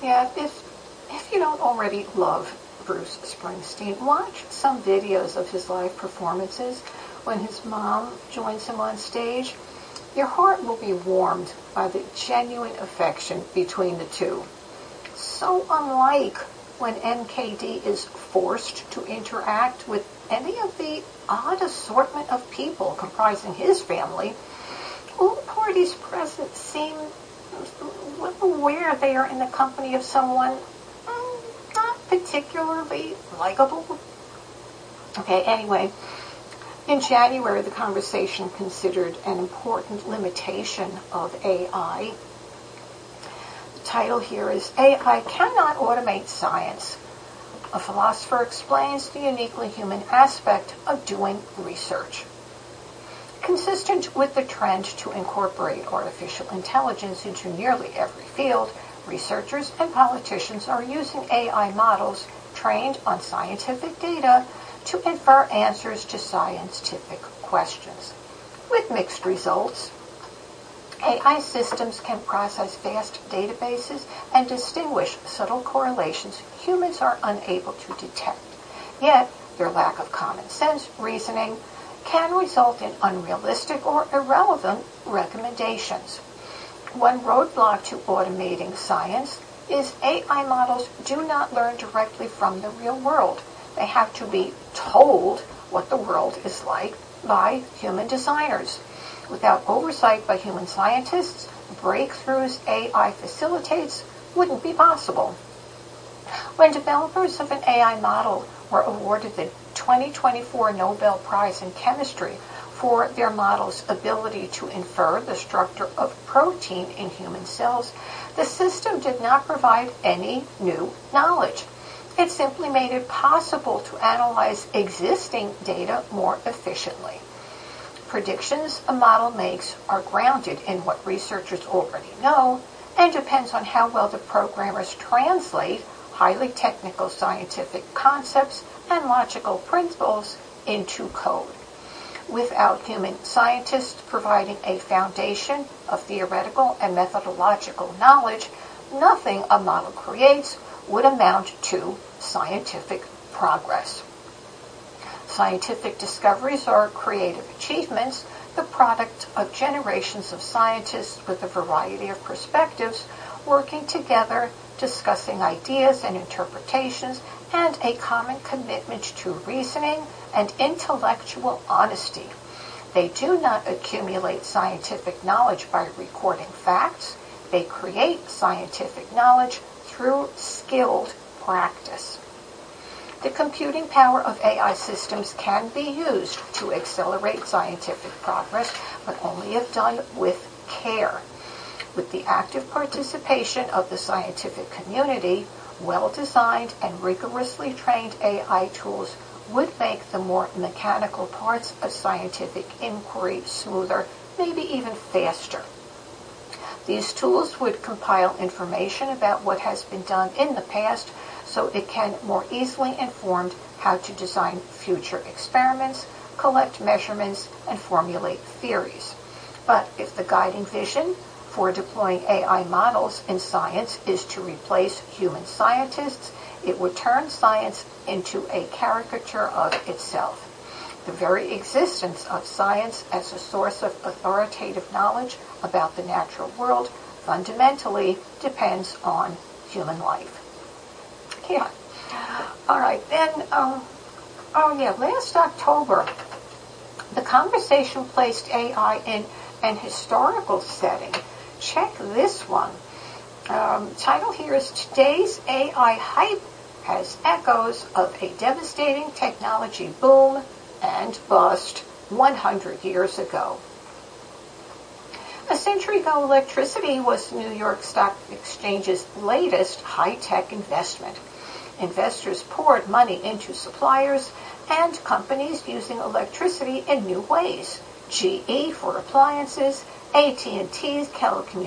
Yeah, if you don't already love Bruce Springsteen, watch some videos of his live performances when his mom joins him on stage. Your heart will be warmed by the genuine affection between the two. So unlike when MKD is forced to interact with any of the odd assortment of people comprising his family, all the parties present seem well aware they are in the company of someone not particularly likable. Okay, anyway, in January, the conversation considered an important limitation of AI. The title here is AI Cannot Automate Science. A philosopher explains the uniquely human aspect of doing research. Consistent with the trend to incorporate artificial intelligence into nearly every field, researchers and politicians are using AI models trained on scientific data to infer answers to scientific questions. With mixed results, AI systems can process vast databases and distinguish subtle correlations humans are unable to detect. Yet, their lack of common sense reasoning can result in unrealistic or irrelevant recommendations. One roadblock to automating science is AI models do not learn directly from the real world. They have to be told what the world is like by human designers. Without oversight by human scientists, breakthroughs AI facilitates wouldn't be possible. When developers of an AI model were awarded the 2024 Nobel Prize in Chemistry for their model's ability to infer the structure of protein in human cells, the system did not provide any new knowledge. It simply made it possible to analyze existing data more efficiently. Predictions a model makes are grounded in what researchers already know and depends on how well the programmers translate highly technical scientific concepts and logical principles into code. Without human scientists providing a foundation of theoretical and methodological knowledge, nothing a model creates would amount to scientific progress. Scientific discoveries are creative achievements, the product of generations of scientists with a variety of perspectives working together, discussing ideas and interpretations, and a common commitment to reasoning and intellectual honesty. They do not accumulate scientific knowledge by recording facts. They create scientific knowledge through skilled practice. The computing power of AI systems can be used to accelerate scientific progress, but only if done with care. With the active participation of the scientific community, well-designed and rigorously trained AI tools would make the more mechanical parts of scientific inquiry smoother, maybe even faster. These tools would compile information about what has been done in the past so it can more easily inform how to design future experiments, collect measurements, and formulate theories. But if the guiding vision for deploying AI models in science is to replace human scientists, it would turn science into a caricature of itself. The very existence of science as a source of authoritative knowledge about the natural world fundamentally depends on human life. Yeah. All right, then, last October, the conversation placed AI in an historical setting. Check this one. Title here is Today's AI Hype Has Echoes of a Devastating Technology Boom and Bust 100 years ago. A century ago, electricity was the New York Stock Exchange's latest high-tech investment. Investors poured money into suppliers and companies using electricity in new ways. GE for appliances, AT&T's telecommunications